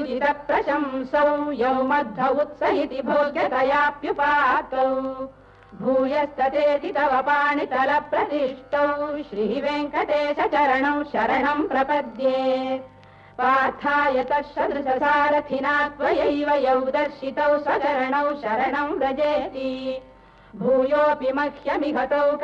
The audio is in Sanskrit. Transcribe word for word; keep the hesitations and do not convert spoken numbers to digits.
प्रशंसौ यौ मध्व उत्स इति भोग्यतयाप्युपातौ भूयस्ततेति तव पाणितलप्रतिष्ठौ श्रीवेङ्कटेश चरणौ शरणं प्रपद्ये पार्थाय तत्सदृशसारथिना त्वयैव यौ दर्शितौ स्वचरणौ शरणं व्रजेति भूयोऽपि मह्यमिहतौ